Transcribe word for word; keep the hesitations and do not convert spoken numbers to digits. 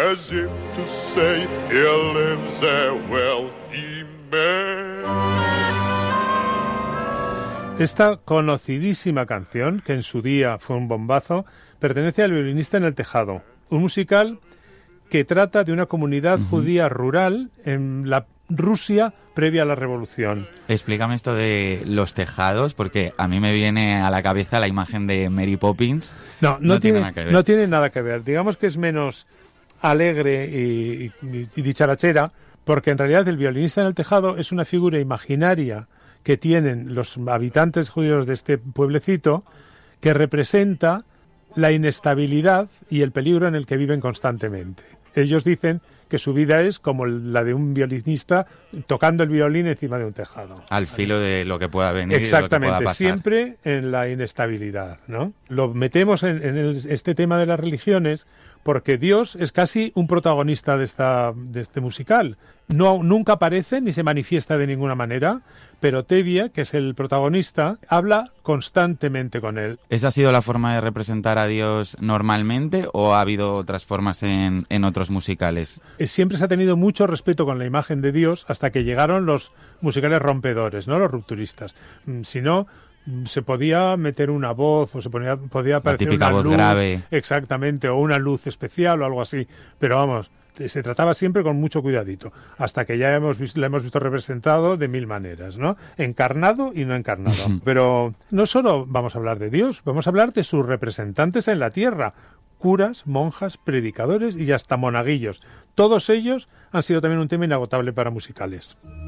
as if to say, here lives a wealthy man. Esta conocidísima canción, que en su día fue un bombazo, pertenece al Violinista en el tejado, un musical que trata de una comunidad uh-huh. judía rural en la Rusia previa a la Revolución. Explícame esto de los tejados, porque a mí me viene a la cabeza la imagen de Mary Poppins. No, no, no tiene, tiene nada que ver. No tiene nada que ver. Digamos que es menos alegre y, y, y dicharachera, porque en realidad el Violinista en el tejado es una figura imaginaria que tienen los habitantes judíos de este pueblecito, que representa la inestabilidad y el peligro en el que viven constantemente. Ellos dicen que su vida es como la de un violinista tocando el violín encima de un tejado. Al filo de lo que pueda venir. Exactamente, y de lo que pueda pasar. Siempre en la inestabilidad, ¿no? Lo metemos en, en el, este tema de las religiones porque Dios es casi un protagonista de esta de este musical. No, nunca aparece ni se manifiesta de ninguna manera, pero Tevye, que es el protagonista, habla constantemente con él. ¿Esa ha sido la forma de representar a Dios normalmente o ha habido otras formas en, en otros musicales? Siempre se ha tenido mucho respeto con la imagen de Dios hasta que llegaron los musicales rompedores, ¿no? Los rupturistas. Si no, se podía meter una voz o se podía, podía aparecer la típica una voz luz, grave. Exactamente, o una luz especial o algo así. Pero vamos, se trataba siempre con mucho cuidadito, hasta que ya hemos visto, lo hemos visto representado de mil maneras, ¿no? Encarnado y no encarnado. Pero no solo vamos a hablar de Dios, vamos a hablar de sus representantes en la tierra, curas, monjas, predicadores y hasta monaguillos. Todos ellos han sido también un tema inagotable para musicales.